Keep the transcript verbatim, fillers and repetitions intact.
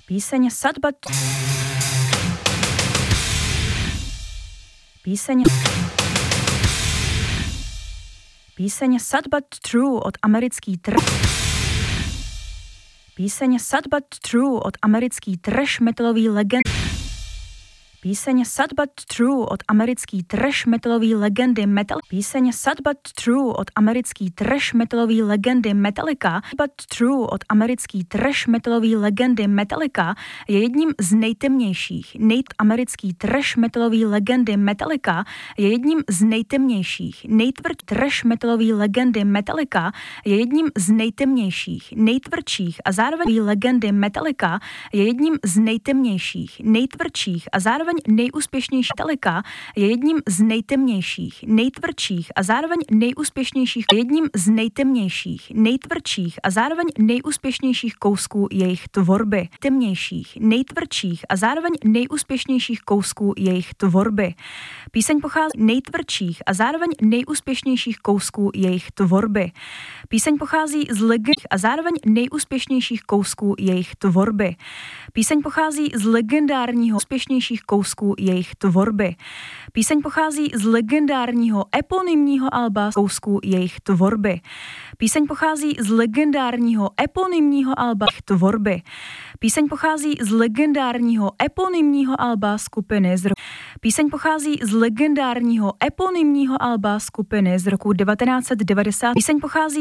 Píseň Sadba. Píseň Píseň Sad But True od americký tr... Píseň Sad But True od americký trash metalový legend... Píseň Sad But True od americký trash metalový legendy Metal... Píseň Sad But True od americký trash metalový legendy Metallica... But True od americký trash metalový legendy Metallica je jedním z nejtemnějších. Nej... Americký trash metalový legendy Metallica je jedním z nejtemnějších. Nejtvrdší trash metalový legendy Metallica je jedním z nejtemnějších, nejtvrdších a zároveň legendy Metallica je jedním z nejtemnějších, nejtvrdších a zároveň nejúspěšnější. Metallica je jedním z nejtemnějších, nejtvrdších a zároveň nejúspěšnějších, jedním z nejtemnějších, nejtvrdších a zároveň nejúspěšnějších kousků jejich tvorby. Temnějších, nejtvrdších a zároveň nejúspěšnějších kousků jejich tvorby. Píseň pochází nejtvrdších a zároveň nejúspěšnějších kousků jejich tvorby. Píseň pochází z legend a zároveň nejúspěšnějších kousků jejich tvorby. Píseň pochází z legendárního úspěšnějších kousků jejich tvorby. Píseň pochází z legendárního eponymního alba kousků jejich tvorby. Píseň pochází z legendárního eponymního alba tvorby. Píseň pochází z legendárního eponymního alba skupiny z roku. Píseň pochází z legendárního eponymního alba skupiny z roku devatenáct set devadesát. Píseň pochází